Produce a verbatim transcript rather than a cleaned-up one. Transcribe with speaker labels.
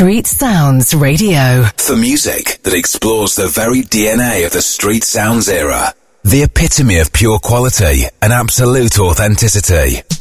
Speaker 1: Street Sounds Radio.
Speaker 2: For music that explores the very D N A of the Street Sounds era. The epitome of pure quality and absolute authenticity.